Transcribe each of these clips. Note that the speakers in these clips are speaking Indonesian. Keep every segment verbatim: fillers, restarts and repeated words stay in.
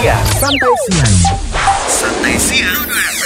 siang. Santai siang. Santai siang.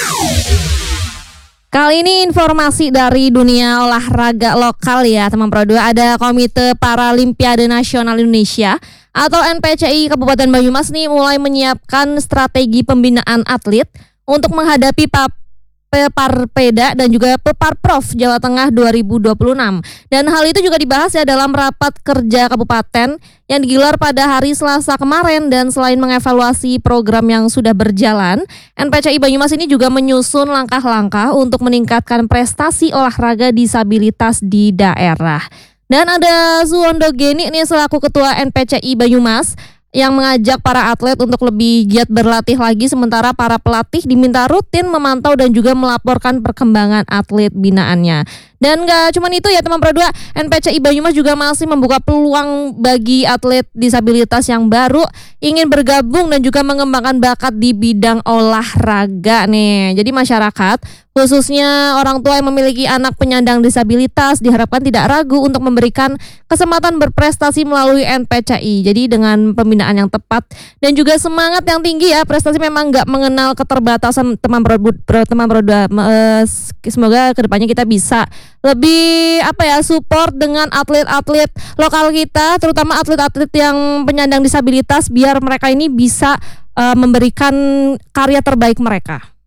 Kali ini informasi dari dunia olahraga lokal ya teman Pro dua. Ada Komite Paralimpiade Nasional Indonesia atau N P C I Kabupaten Banyumas nih mulai menyiapkan strategi pembinaan atlet untuk menghadapi pap Peparpeda dan juga Peparprov Jawa Tengah dua ribu dua puluh enam. Dan hal itu juga dibahas ya dalam rapat kerja kabupaten yang digelar pada hari Selasa kemarin. Dan selain mengevaluasi program yang sudah berjalan, N P C I Banyumas ini juga menyusun langkah-langkah untuk meningkatkan prestasi olahraga disabilitas di daerah. Dan ada Suwondo Geni nih selaku Ketua N P C I Banyumas yang mengajak para atlet untuk lebih giat berlatih lagi, sementara para pelatih diminta rutin memantau dan juga melaporkan perkembangan atlet binaannya. Dan gak cuma itu ya teman Pro dua, N P C I Banyumas juga masih membuka peluang bagi atlet disabilitas yang baru ingin bergabung dan juga mengembangkan bakat di bidang olahraga nih. Jadi masyarakat, khususnya orang tua yang memiliki anak penyandang disabilitas, diharapkan tidak ragu untuk memberikan kesempatan berprestasi melalui N P C I. Jadi dengan pembinaan yang tepat dan juga semangat yang tinggi ya, prestasi memang gak mengenal keterbatasan teman Pro, Pro teman Pro dua. Semoga kedepannya kita bisa lebih apa ya support dengan atlet-atlet lokal kita, terutama atlet-atlet yang penyandang disabilitas, biar mereka ini bisa uh, memberikan karya terbaik mereka.